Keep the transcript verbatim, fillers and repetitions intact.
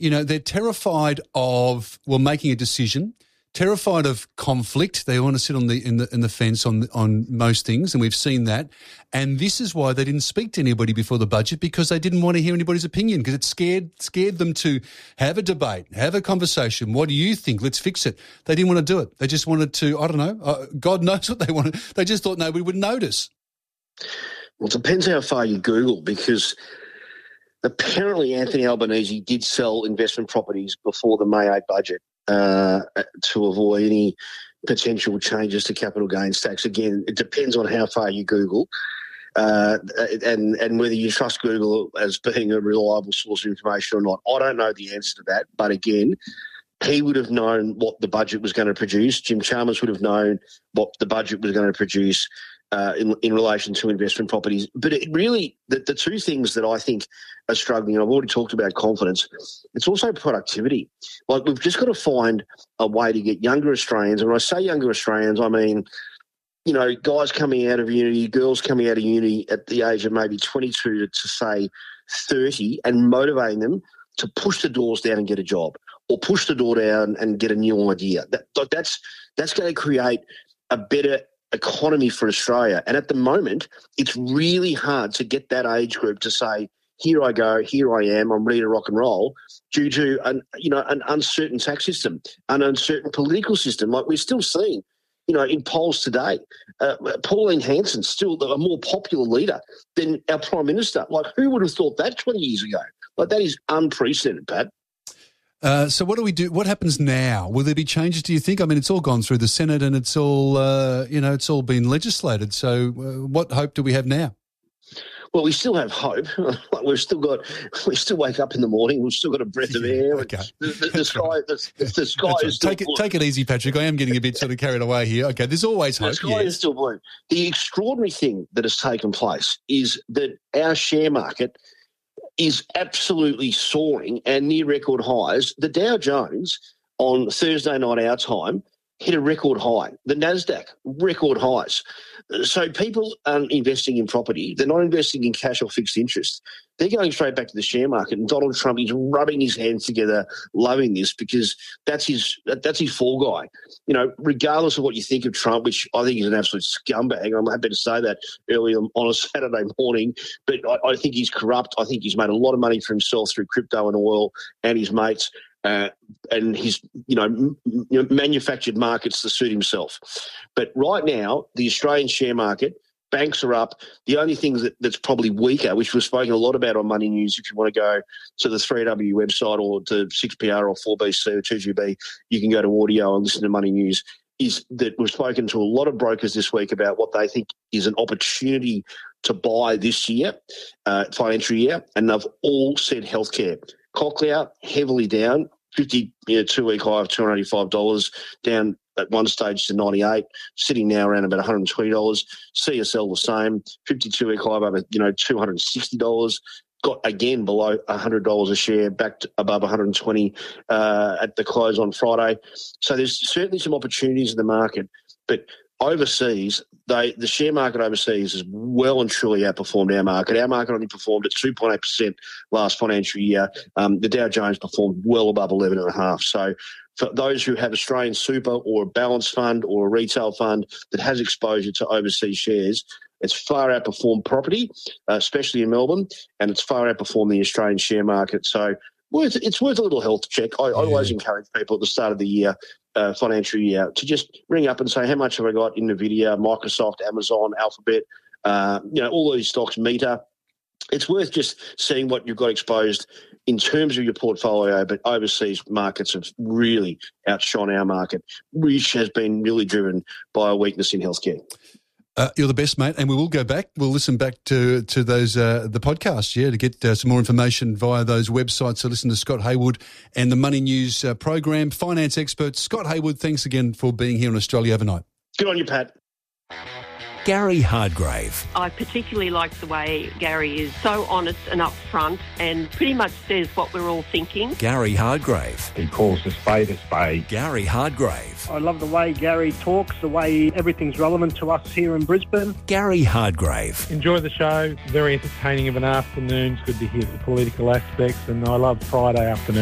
you know, they're terrified of, well, making a decision, terrified of conflict. They want to sit on the in the in the fence on on most things, and we've seen that. And this is why they didn't speak to anybody before the budget, because they didn't want to hear anybody's opinion, because it scared scared them to have a debate, have a conversation. What do you think? Let's fix it. They didn't want to do it. They just wanted to, I don't know, uh, God knows what they wanted. They just thought nobody would notice. Well, it depends how far you Google, because apparently Anthony Albanese did sell investment properties before the May eighth budget uh, to avoid any potential changes to capital gains tax. Again, it depends on how far you Google uh, and, and whether you trust Google as being a reliable source of information or not. I don't know the answer to that, but again, he would have known what the budget was going to produce. Jim Chalmers would have known what the budget was going to produce uh, in, in relation to investment properties. But it really, the, the two things that I think are struggling, and I've already talked about confidence, it's also productivity. Like, we've just got to find a way to get younger Australians, and when I say younger Australians, I mean, you know, guys coming out of uni, girls coming out of uni at the age of maybe twenty-two to, to say thirty, and motivating them to push the doors down and get a job, or push the door down and get a new idea. That, that's that's going to create a better economy for Australia. And at the moment, it's really hard to get that age group to say, here I go, here I am, I'm ready to rock and roll, due to an, you know, an uncertain tax system, an uncertain political system. Like, we're still seeing, you know, in polls today, uh, Pauline Hanson's still a more popular leader than our Prime Minister. Like, who would have thought that twenty years ago? Like, that is unprecedented, Pat. Uh, so what do we do? What happens now? Will there be changes, do you think? I mean, it's all gone through the Senate and it's all, uh, you know, it's all been legislated. So uh, what hope do we have now? Well, we still have hope. Like, we've still got, we still wake up in the morning. We've still got a breath of air. Okay. The, the, the sky, right. the, the sky right. is still take it, blue. Take it easy, Patrick. I am getting a bit sort of carried away here. Okay, there's always hope. The sky yes. is still blue. The extraordinary thing that has taken place is that our share market is absolutely soaring and near record highs. The Dow Jones on Thursday night our time hit a record high. The NASDAQ, record highs. So people aren't investing in property. They're not investing in cash or fixed interest. They're going straight back to the share market, and Donald Trump is rubbing his hands together, loving this, because that's his that's his fall guy. You know, regardless of what you think of Trump, which I think is an absolute scumbag, I'm happy to say that early on a Saturday morning, but I, I think he's corrupt. I think he's made a lot of money for himself through crypto and oil and his mates. Uh, and he's, you know, m- m- manufactured markets to suit himself. But right now, the Australian share market, banks are up. The only thing that, that's probably weaker, which we've spoken a lot about on Money News, if you want to go to the three W website or to six P R or four B C or two G B, you can go to audio and listen to Money News, is that we've spoken to a lot of brokers this week about what they think is an opportunity to buy this year, uh, financial year, and they've all said healthcare. Cochlear, heavily down, fifty-two-week high of two hundred eighty-five dollars, down at one stage to ninety-eight, sitting now around about one hundred twenty dollars. C S L the same, fifty-two-week high of over, you know, two hundred sixty dollars. Got again below one hundred dollars a share, back to above one hundred twenty uh, at the close on Friday. So there's certainly some opportunities in the market, but overseas, they, the share market overseas has well and truly outperformed our market. Our market only performed at two point eight percent last financial year. Um, the Dow Jones performed well above eleven point five. So for those who have Australian super or a balanced fund or a retail fund that has exposure to overseas shares, it's far outperformed property, uh, especially in Melbourne, and it's far outperformed the Australian share market. So worth, it's worth a little health check. I, yeah. I always encourage people at the start of the year, Uh, financial year, to just ring up and say, how much have I got in NVIDIA, Microsoft, Amazon, Alphabet, uh, you know, all these stocks, Meta. It's worth just seeing what you've got exposed in terms of your portfolio, but overseas markets have really outshone our market, which has been really driven by a weakness in healthcare. Uh, you're the best, mate, and we will go back. We'll listen back to to those uh, the podcasts, yeah, to get uh, some more information via those websites. So listen to Scott Hayward and the Money News uh, program. Finance expert Scott Hayward, thanks again for being here in Australia overnight. Good on you, Pat. Gary Hardgrave. I particularly like the way Gary is so honest and upfront and pretty much says what we're all thinking. Gary Hardgrave. He calls a spade a spade. Gary Hardgrave. I love the way Gary talks, the way everything's relevant to us here in Brisbane. Gary Hardgrave. Enjoy the show. Very entertaining of an afternoon. It's good to hear the political aspects, and I love Friday afternoon.